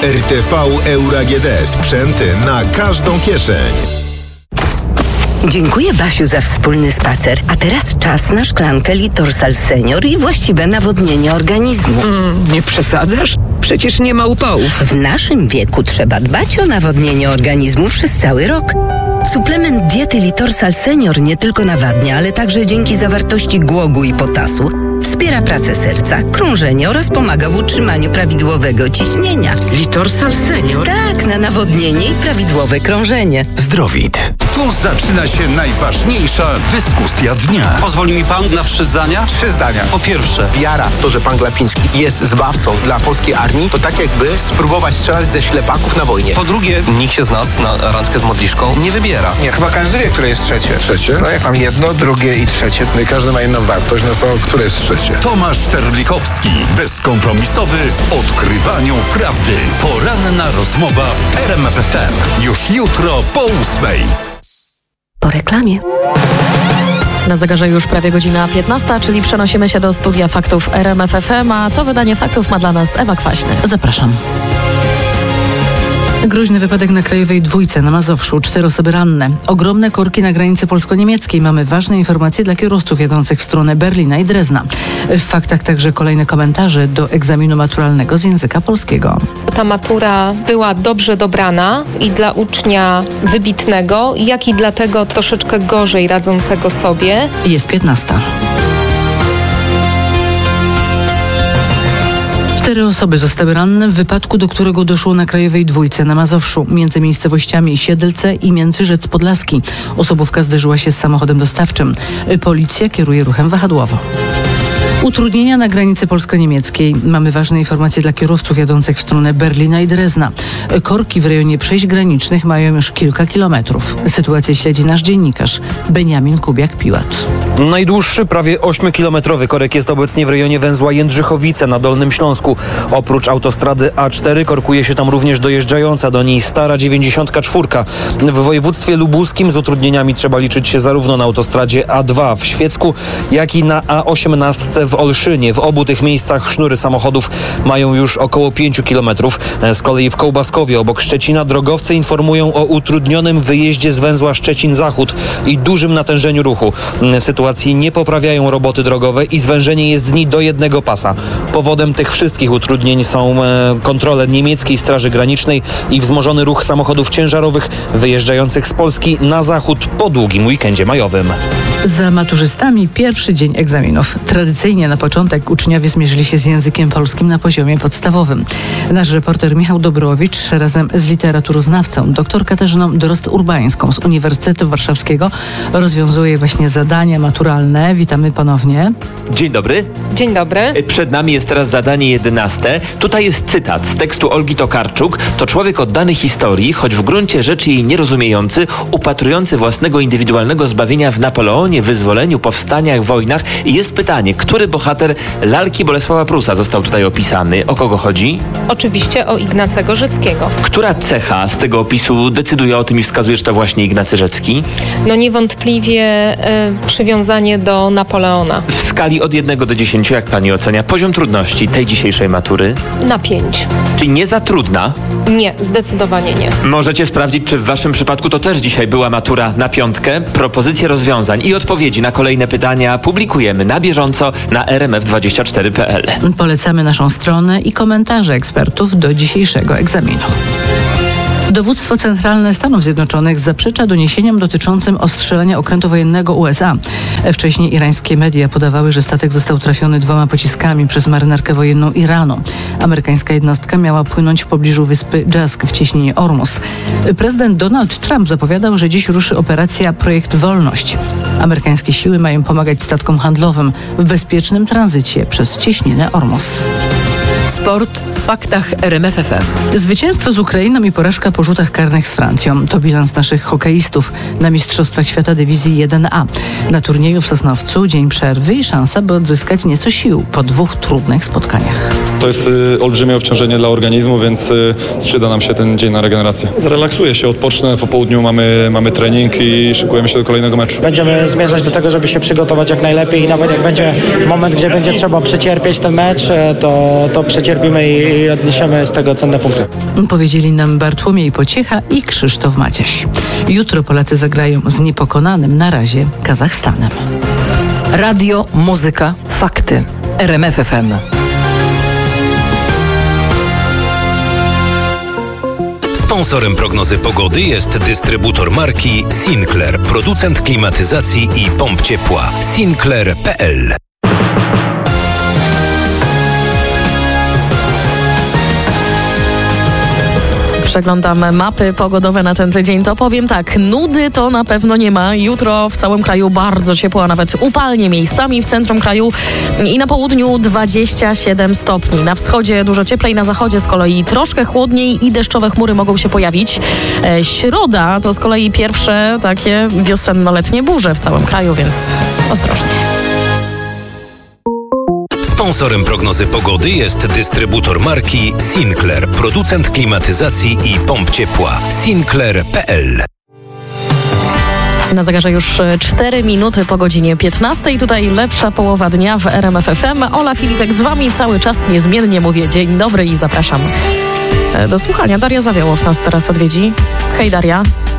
RTV Euro AGD. Sprzęty na każdą kieszeń. Dziękuję, Basiu, za wspólny spacer. A teraz czas na szklankę Litorsal Senior i właściwe nawodnienie organizmu. Nie przesadzasz? Przecież nie ma upałów. W naszym wieku trzeba dbać o nawodnienie organizmu przez cały rok. Suplement diety Litorsal Senior nie tylko nawadnia, ale także dzięki zawartości głogu i potasu wspiera pracę serca, krążenie oraz pomaga w utrzymaniu prawidłowego ciśnienia. Litorsal Senior? Tak, na nawodnienie i prawidłowe krążenie. Zdrowit. Tu zaczyna się najważniejsza dyskusja dnia. Pozwoli mi pan na 3 zdania? 3 zdania. Po pierwsze, Wiara w to, że pan Glapiński jest zbawcą dla polskiej armii, to tak jakby spróbować strzelać ze ślepaków na wojnie. po drugie, Nikt się z nas na randkę z modliszką nie wybiera. Nie, chyba każdy wie, które jest trzecie. Trzecie? No jak mam jedno, drugie i trzecie. No i każdy ma inną wartość, no to które jest trzecie? Tomasz Terlikowski. Bezkompromisowy w odkrywaniu prawdy. Poranna rozmowa w RMF FM. Już jutro po 8:00. Po reklamie. Na zegarze już prawie godzina 15, czyli przenosimy się do studia faktów RMF FM, a to wydanie faktów ma dla nas Ewa Kwaśny. Zapraszam. Groźny wypadek na Krajowej Dwójce na Mazowszu. 4 osoby ranne. Ogromne korki na granicy polsko-niemieckiej. Mamy ważne informacje dla kierowców jadących w stronę Berlina i Drezna. W faktach także kolejne komentarze do egzaminu maturalnego z języka polskiego. Ta matura była dobrze dobrana i dla ucznia wybitnego, jak i dla tego troszeczkę gorzej radzącego sobie. Jest 15. 4 osoby zostały ranne w wypadku, do którego doszło na Krajowej Dwójce na Mazowszu, między miejscowościami Siedlce i Międzyrzec Podlaski. Osobówka zderzyła się z samochodem dostawczym. Policja kieruje ruchem wahadłowo. Utrudnienia na granicy polsko-niemieckiej. Mamy ważne informacje dla kierowców jadących w stronę Berlina i Drezna. Korki w rejonie przejść granicznych mają już kilka kilometrów. Sytuację śledzi nasz dziennikarz Beniamin Kubiak-Piłat. Najdłuższy, prawie 8-kilometrowy korek jest obecnie w rejonie węzła Jędrzychowice na Dolnym Śląsku. Oprócz autostrady A4 korkuje się tam również dojeżdżająca do niej stara 94. W województwie lubuskim z utrudnieniami trzeba liczyć się zarówno na autostradzie A2 w Świecku, jak i na A18 w Olszynie. W obu tych miejscach sznury samochodów mają już około 5 kilometrów. Z kolei w Kołbaskowie obok Szczecina drogowcy informują o utrudnionym wyjeździe z węzła Szczecin-Zachód i dużym natężeniu ruchu. Sytuacji nie poprawiają roboty drogowe i zwężenie jezdni do jednego pasa. Powodem tych wszystkich utrudnień są kontrole niemieckiej Straży Granicznej i wzmożony ruch samochodów ciężarowych wyjeżdżających z Polski na zachód po długim weekendzie majowym. Za maturzystami pierwszy dzień egzaminów. Tradycyjnie na początek uczniowie zmierzyli się z językiem polskim na poziomie podstawowym. Nasz reporter Michał Dobrowicz razem z literaturoznawcą dr Katarzyną Drozd-Urbańską z Uniwersytetu Warszawskiego rozwiązuje właśnie zadania maturalne. Witamy ponownie. Dzień dobry. Dzień dobry. Przed nami jest teraz zadanie 11. Tutaj jest cytat z tekstu Olgi Tokarczuk. To człowiek oddany historii, choć w gruncie rzeczy jej nierozumiejący, upatrujący własnego indywidualnego zbawienia w Napoleonie, wyzwoleniu, powstaniach, wojnach. I jest pytanie, który bohater lalki Bolesława Prusa został tutaj opisany? O kogo chodzi? Oczywiście o Ignacego Rzeckiego. Która cecha z tego opisu decyduje o tym i wskazuje, że to właśnie Ignacy Rzecki? No niewątpliwie przywiązanie do Napoleona. W skali od 1 do 10, jak pani ocenia poziom trudności tej dzisiejszej matury? Na 5. Czyli nie za trudna? Nie, zdecydowanie nie. Możecie sprawdzić, czy w waszym przypadku to też dzisiaj była matura na 5. Propozycje rozwiązań i odpowiedzi na kolejne pytania publikujemy na bieżąco na rmf24.pl. Polecamy naszą stronę i komentarze ekspertów do dzisiejszego egzaminu. Dowództwo Centralne Stanów Zjednoczonych zaprzecza doniesieniom dotyczącym ostrzelenia okrętu wojennego USA. Wcześniej irańskie media podawały, że statek został trafiony 2 pociskami przez marynarkę wojenną Iranu. Amerykańska jednostka miała płynąć w pobliżu wyspy Jask w cieśninie Ormus. Prezydent Donald Trump zapowiadał, że dziś ruszy operacja Projekt Wolność. Amerykańskie siły mają pomagać statkom handlowym w bezpiecznym tranzycie przez cieśninę Ormus. Sport w faktach RMF FM. Zwycięstwo z Ukrainą i porażka po rzutach karnych z Francją. To bilans naszych hokeistów na Mistrzostwach Świata Dywizji 1A. Na turnieju w Sosnowcu dzień przerwy i szansa, by odzyskać nieco sił po 2 trudnych spotkaniach. To jest olbrzymie obciążenie dla organizmu, więc przyda nam się ten dzień na regenerację. Zrelaksuję się, odpocznę, po południu mamy trening i szykujemy się do kolejnego meczu. Będziemy zmierzać do tego, żeby się przygotować jak najlepiej i nawet jak będzie moment, gdzie będzie trzeba przecierpieć ten mecz, to przecierpieć wycierpimy i odniesiemy z tego cenne punkty. Powiedzieli nam Bartłomiej Pociecha i Krzysztof Macieś. Jutro Polacy zagrają z niepokonanym na razie Kazachstanem. Radio, muzyka, fakty. RMF FM. Sponsorem prognozy pogody jest dystrybutor marki Sinclair, producent klimatyzacji i pomp ciepła. Sinclair.pl. Przeglądam mapy pogodowe na ten tydzień, to powiem tak, nudy to na pewno nie ma. Jutro w całym kraju bardzo ciepło, a nawet upalnie miejscami w centrum kraju i na południu 27 stopni. Na wschodzie dużo cieplej, na zachodzie z kolei troszkę chłodniej i deszczowe chmury mogą się pojawić. Środa to z kolei pierwsze takie wiosenno-letnie burze w całym kraju, więc ostrożnie. Sponsorem prognozy pogody jest dystrybutor marki Sinclair, producent klimatyzacji i pomp ciepła. Sinclair.pl. Na zegarze już 4 minuty po godzinie 15. Tutaj lepsza połowa dnia w RMF FM. Ola Filipek z wami cały czas niezmiennie mówię dzień dobry i zapraszam do słuchania. Daria Zawiałow nas teraz odwiedzi. Hej Daria.